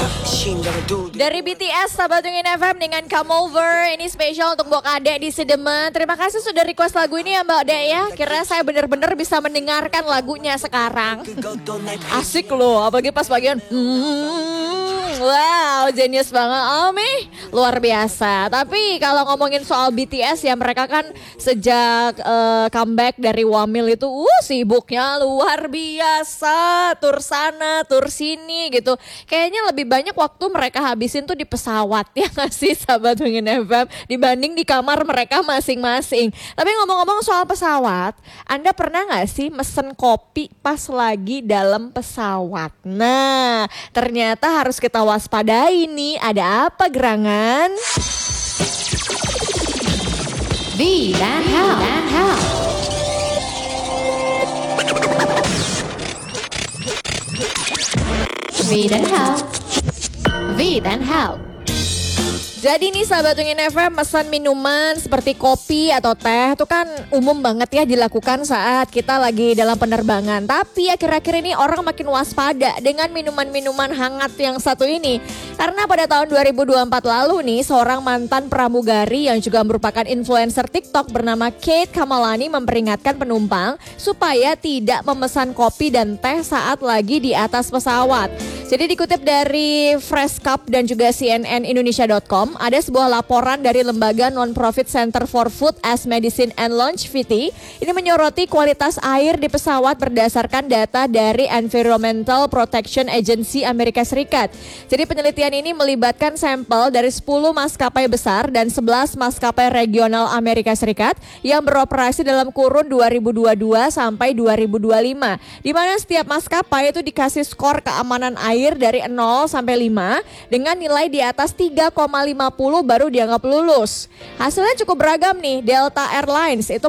Dari BTS sahabat Wingin FM dengan Come Over. Ini spesial untuk Mbak Ade di Sidemen. Terima kasih sudah request lagu ini ya Mbak Ade ya. Kira saya benar-benar bisa mendengarkan lagunya sekarang. Asik loh, apalagi pas bagian wow, genius banget Ami. Luar biasa. Tapi kalau ngomongin soal BTS ya, mereka kan sejak comeback dari Wamil itu sibuknya luar biasa. Tur sana, tur sini gitu. Kayaknya lebih banyak waktu mereka habisin tuh di pesawat ya gak sih sahabat Wingin FM, dibanding di kamar mereka masing-masing. Tapi ngomong-ngomong soal pesawat, Anda pernah gak sih mesen kopi pas lagi dalam pesawat? Nah, ternyata harus kita waspadai nih, ada apa gerangan? V dan Hal. V dan Hal. Jadi nih sahabat Wingin FM, pesan minuman seperti kopi atau teh itu kan umum banget ya dilakukan saat kita lagi dalam penerbangan. Tapi akhir-akhir ini orang makin waspada dengan minuman-minuman hangat yang satu ini. Karena pada tahun 2024 lalu nih, seorang mantan pramugari yang juga merupakan influencer TikTok bernama Kate Kamalani memperingatkan penumpang supaya tidak memesan kopi dan teh saat lagi di atas pesawat. Jadi dikutip dari Fresh Cup dan juga CNNindonesia.com, ada sebuah laporan dari lembaga non-profit Center for Food as Medicine and Longevity. Ini menyoroti kualitas air di pesawat berdasarkan data dari Environmental Protection Agency Amerika Serikat. Jadi penelitian ini melibatkan sampel dari 10 maskapai besar dan 11 maskapai regional Amerika Serikat yang beroperasi dalam kurun 2022 sampai 2025. Di mana setiap maskapai itu dikasih skor keamanan air dari 0 sampai 5 dengan nilai di atas 3,50 baru dianggap lulus. Hasilnya cukup beragam nih. Delta Airlines itu